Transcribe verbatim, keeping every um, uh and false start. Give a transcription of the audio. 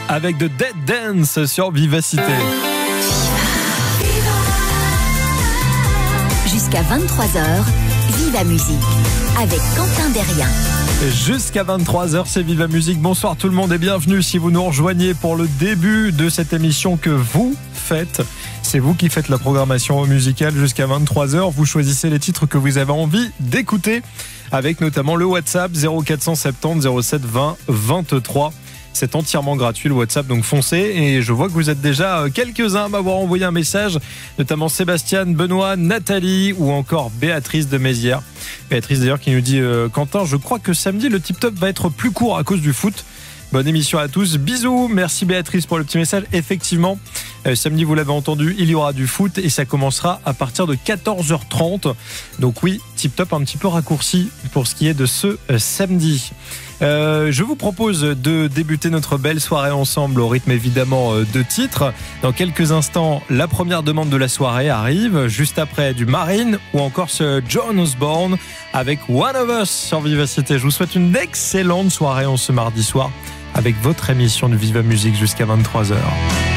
avec de Dead Dance sur Vivacité. Jusqu'à vingt-trois heures, Viva Musique avec Quentin Derrien. Jusqu'à vingt-trois heures, c'est Viva Musique. Bonsoir tout le monde et bienvenue si vous nous rejoignez pour le début de cette émission que vous faites. C'est vous qui faites la programmation musicale jusqu'à vingt-trois heures. Vous choisissez les titres que vous avez envie d'écouter avec notamment le WhatsApp zéro quatre cent soixante-dix zéro sept vingt vingt-trois. C'est entièrement gratuit le WhatsApp, donc foncez. Et je vois que vous êtes déjà quelques-uns à m'avoir envoyé un message, notamment Sébastien, Benoît, Nathalie ou encore Béatrice de Mézières. Béatrice d'ailleurs qui nous dit euh, Quentin, je crois que samedi le Tip Top va être plus court à cause du foot. Bonne émission à tous, bisous, merci Béatrice pour le petit message. Effectivement, euh, samedi vous l'avez entendu, il y aura du foot et ça commencera à partir de quatorze heures trente. Donc oui, Tip Top un petit peu raccourci pour ce qui est de ce euh, samedi. Euh, je vous propose de débuter notre belle soirée ensemble au rythme évidemment de titres. Dans quelques instants, la première demande de la soirée arrive, juste après du Marine ou encore ce John Osborne avec One of Us sur Vivacité. Je vous souhaite une excellente soirée en ce mardi soir avec votre émission de Viva Musique jusqu'à vingt-trois heures.